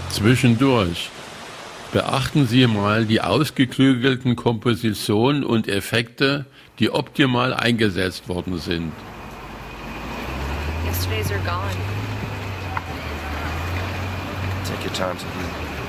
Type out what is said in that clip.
Zwischendurch beachten Sie mal die ausgeklügelten Kompositionen und Effekte, die optimal eingesetzt worden sind. Yesterdays are gone. Take your time to heal.